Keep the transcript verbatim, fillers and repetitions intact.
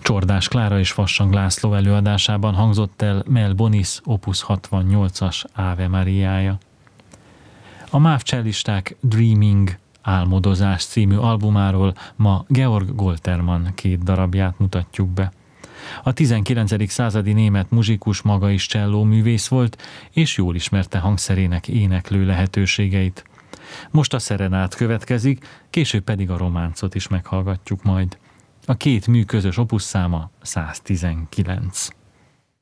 Csordás Klára és Vassang László előadásában hangzott el Mel Bonis opus hatvannyolcas Ave Mariája. A MÁV cellisták Dreaming, Álmodozás című albumáról ma Georg Goltermann két darabját mutatjuk be. A tizenkilencedik századi német muzsikus maga is csellóművész volt, és jól ismerte hangszerének éneklő lehetőségeit. Most a szerenát következik, később pedig a románcot is meghallgatjuk majd. A két mű közös opuszszáma száztizenkilenc.